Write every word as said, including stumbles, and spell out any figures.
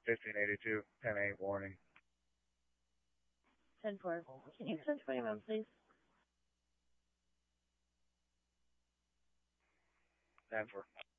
fifteen eighty-two, ten eight warning. ten four. Can you send twenty-one, please? ten four.